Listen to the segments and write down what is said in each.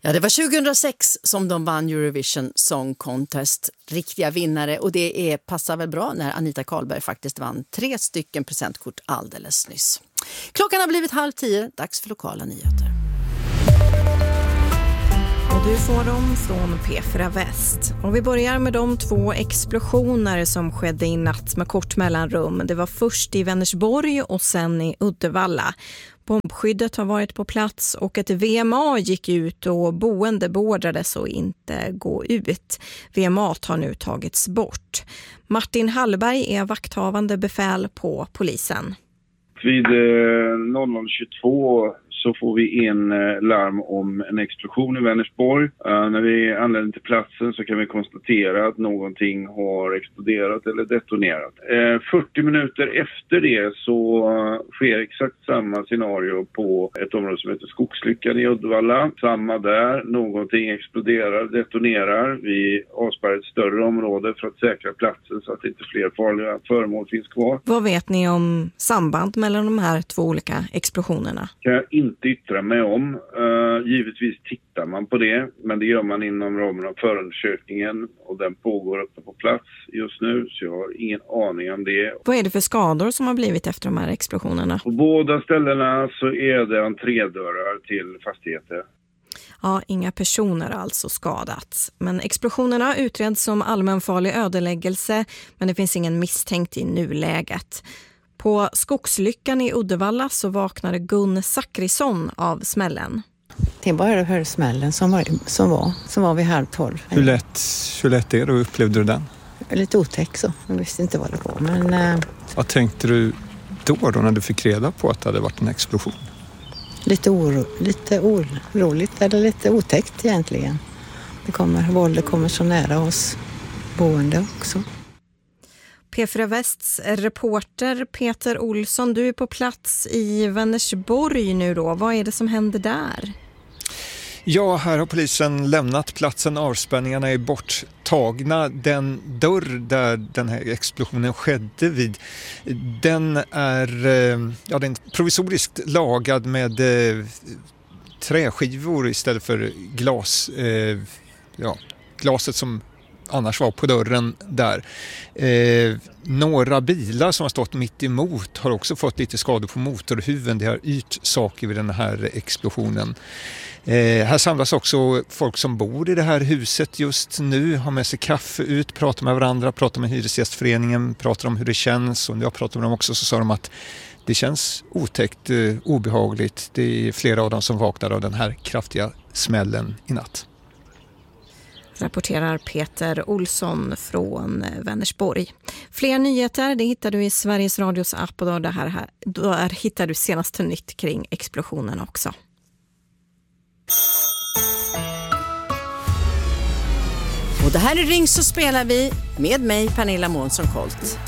Ja, det var 2006 som de vann Eurovision Song Contest. Riktiga vinnare, och det passar väl bra när Anita Karlberg faktiskt vann 3 stycken presentkort alldeles nyss. Klockan har blivit 9:30, dags för lokala nyheter. Och du får dem från P4 Väst. Och vi börjar med de 2 explosioner som skedde i natt med kort mellanrum. Det var först i Vänersborg och sen i Uddevalla. Bombskyddet har varit på plats och ett VMA gick ut och boende beordrades att inte gå ut. VMA har nu tagits bort. Martin Hallberg är vakthavande befäl på polisen. Vid 00:22 så får vi in larm om en explosion i Vänersborg. När vi anländer till platsen så kan vi konstatera att någonting har exploderat eller detonerat. 40 minuter efter det så sker exakt samma scenario på ett område som heter Skogslyckan i Uddevalla. Samma där, någonting exploderar, detonerar. Vi avspärrar ett större område för att säkra platsen så att inte fler farliga föremål finns kvar. Vad vet ni om samband mellan de här 2 olika explosionerna? Kan jag inte yttra mig om. Givetvis tittar man på det, men det gör man inom ramen av förundersökningen och den pågår uppe på plats just nu, så jag har ingen aning om det. Vad är det för skador som har blivit efter de här explosionerna? På båda ställena så är det entrédörrar till fastigheter. Ja, inga personer alltså skadats. Men explosionerna utreds som allmänfarlig ödeläggelse, men det finns ingen misstänkt i nuläget. På Skogslyckan i Uddevalla så vaknade Gun Zachrisson av smällen. Det är bara hör smällen som var vid 11:30. Hur lätt är det, och upplevde du den? Lite otäck så, jag visste inte vad det var. Men, vad tänkte du då när du fick reda på att det hade varit en explosion? Lite oroligt eller lite otäckt egentligen. Våldet kommer så nära oss boende också. P4 Västs reporter Peter Olsson, du är på plats i Vänersborg nu då. Vad är det som händer där? Ja, här har polisen lämnat platsen. Avspänningarna är borttagna. Den dörr där den här explosionen skedde vid, den är provisoriskt lagad med träskivor istället för glas. Glaset som annars var på dörren där. Några bilar som har stått mitt emot har också fått lite skador på motorhuven. Det har yrt saker vid den här explosionen. Här samlas också folk som bor i det här huset just nu, har med sig kaffe ut, pratar med varandra, pratar med hyresgästföreningen, pratar om hur det känns, och när jag pratar med dem också så sa de att det känns otäckt, obehagligt. Det är flera av dem som vaknade av den här kraftiga smällen i natt. Rapporterar Peter Olsson från Vänersborg. Fler nyheter det hittar du i Sveriges Radios app, och där hittar du senaste nytt kring explosionen också. Och det här är Ring så spelar vi med mig, Pernilla Månsson-Colt.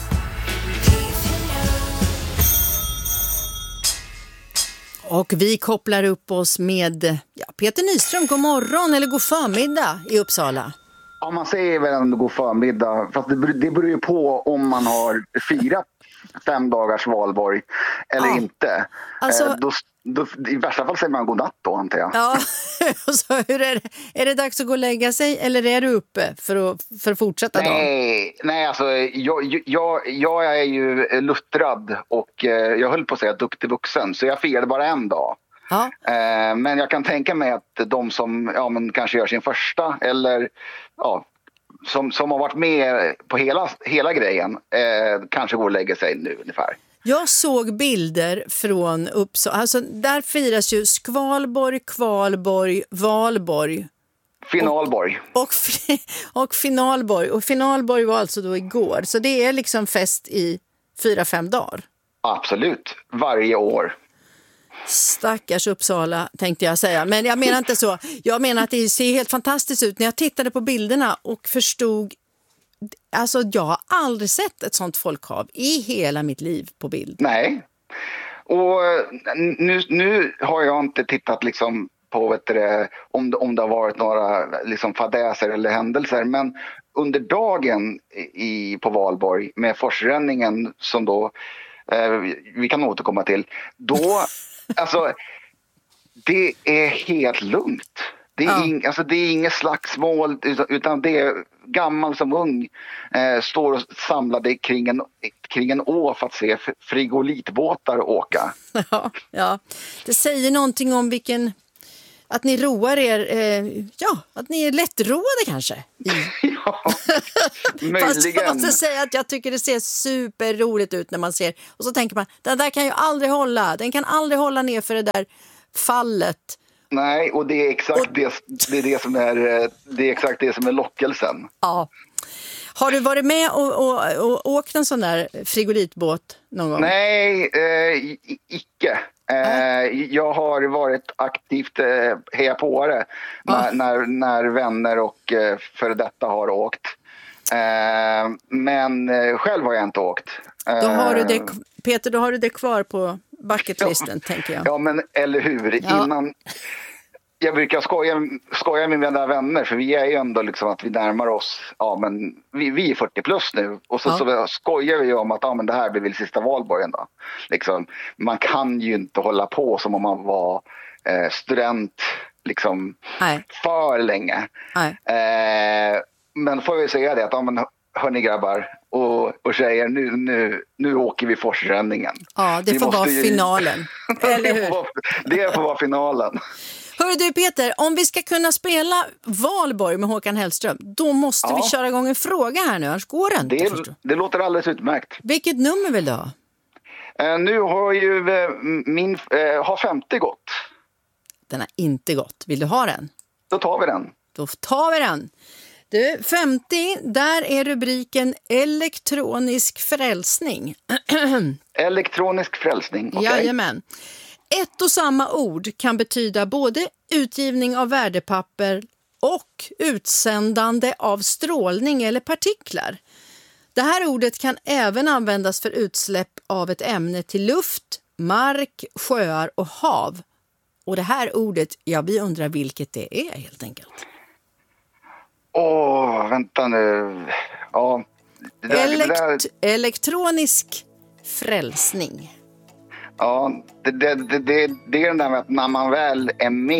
Och vi kopplar upp oss med Peter Nyström. God morgon eller god förmiddag i Uppsala. Ja, man säger väl ändå god förmiddag. Fast det beror ju på om man har 5 dagars valborg eller inte. Alltså, I värsta fall säger man god natt då, antar jag. Ja, så hur är det dags att gå och lägga sig eller är du uppe för att fortsätta dagen? Nej, alltså jag är ju luttrad och jag höll på att säga duktig vuxen, så jag firade bara en dag. Ja. Men jag kan tänka mig att de som kanske gör sin första eller som har varit med på hela grejen kanske går och lägger sig nu ungefär. Jag såg bilder från Uppsala. Alltså där firas ju Skvalborg, Kvalborg, Valborg. Finalborg. Och Finalborg. Och Finalborg var alltså då igår. Så det är liksom fest i 4-5 dagar. Absolut. Varje år. Stackars Uppsala tänkte jag säga. Men jag menar inte så. Jag menar att det ser helt fantastiskt ut. När jag tittade på bilderna och förstod. Alltså jag har aldrig sett ett sånt folkhav i hela mitt liv på bild. Nej. Och nu har jag inte tittat liksom på om det har varit några liksom fadäser eller händelser. Men under dagen på Valborg med forsränningen som då vi kan återkomma till. Då, alltså det är helt lugnt. Det är, alltså det är inget slagsmål, utan det är gammal som ung. Står och samlade kring en å för att se frigolitbåtar åka. Ja, det säger någonting om att ni roar er, att ni är lättroade kanske. Ja, möjligen. Fast jag måste säga att jag tycker det ser superroligt ut när man ser. Och så tänker man, den där kan ju aldrig hålla. Den kan aldrig hålla ner för det där fallet. Nej, och det är exakt det som är lockelsen. Ja. Har du varit med och åkt en sån där frigolitbåt någon gång? Nej, icke. Jag har varit aktivt hejapåare när vänner och före detta har åkt. Men själv har jag inte åkt. Då har du det, Peter, då har du det kvar på bucketlisten, tänker jag. Ja, men eller hur? Ja. Innan... Jag brukar skoja med mina vänner, för vi är ju ändå liksom att vi närmar oss, men vi är 40 plus nu, och så skojar vi om att men det här blir väl sista valborgen då. Liksom, man kan ju inte hålla på som om man var student liksom för länge. Men får jag ju säga det att hörni grabbar och tjejer, nu åker vi forsränningen. Ja, det får vara finalen. Eller hur? Det får vara finalen. Hörru du Peter, om vi ska kunna spela Valborg med Håkan Hellström, då måste vi köra igång en fråga här nu, annars går det inte. Det låter alldeles utmärkt. Vilket nummer vill du ha? Nu har ju har 50 gått. Den har inte gått. Vill du ha den? Då tar vi den. Då tar vi den. Du, 50, där är rubriken elektronisk frälsning. Elektronisk frälsning, okej. Jajamän. Ett och samma ord kan betyda både utgivning av värdepapper och utsändande av strålning eller partiklar. Det här ordet kan även användas för utsläpp av ett ämne till luft, mark, sjöar och hav. Och det här ordet, vi undrar vilket det är helt enkelt. Vänta nu. Ja. Elektronisk frälsning. Ja, det är den där med att när man väl är med